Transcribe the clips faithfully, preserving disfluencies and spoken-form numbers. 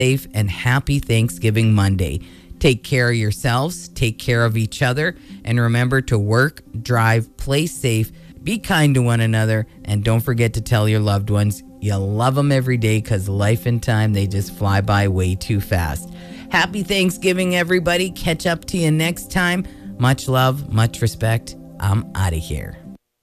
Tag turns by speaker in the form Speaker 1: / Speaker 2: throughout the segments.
Speaker 1: Safe and happy Thanksgiving Monday. Take care of yourselves, take care of each other, and remember to work, drive, play safe, be kind to one another, and don't forget to tell your loved ones you love them every day, because life and time, they just fly by way too fast. Happy Thanksgiving, everybody. Catch up to you next time. Much love, much respect. I'm out of here.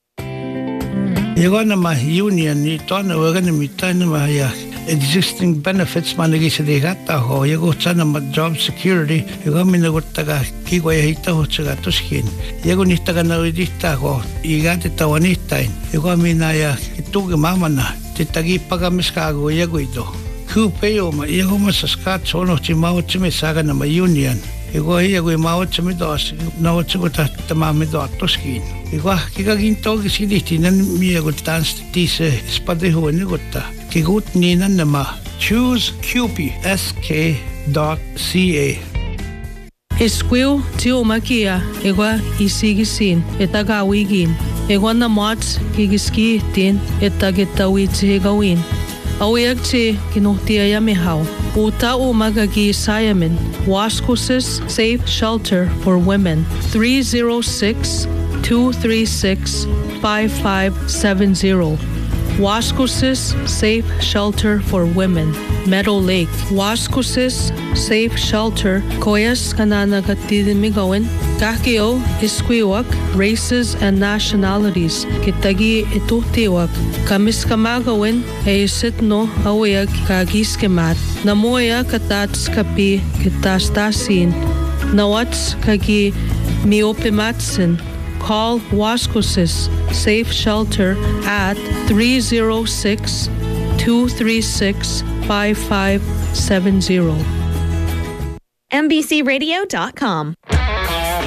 Speaker 2: You're going to my union, you don't know, we're going to meet my existing benefits managisiligata ho yago sana ma job security yago minagutaga kigo yahita ho tsaga tuskin yago nistaga na udista ho igate tawanista yago minaya ituge mamana titagi pagamiskago yago ito kupeo ma yago masaskat sono chimao chimisaga na ma union yago yago mao chimidos na otsuta tamamido tuskin yago kigaginto gisiditinan mi yago dance tise spadeho nigota Kigut Nina Nama. Choose Cupid S K dot C A.
Speaker 3: Esquil tio makia egwa isigisin etagawigin egwa na mats kigiski tin etagetawi tigawin awiyagche kinuhtia yamihau uta umagagi sayamin Wascosis Safe Shelter for Women three oh six, two three six, five five seven zero. Wascosis Safe Shelter for Women, Meadow Lake. Wascosis Safe Shelter, Koyas Kanana Katidimigawin, Kakio Isquiwak, Races and Nationalities, Kitagi Itutiwak, Kamiskamagawin, Eisitno Awayag Kagiskemat, Namoya Katats Kapi Kitastasin, Nawats Kagi Miopimatsin. Call Wascosis Safe Shelter at three oh six, two three six, five five seven zero.
Speaker 4: N B C radio dot com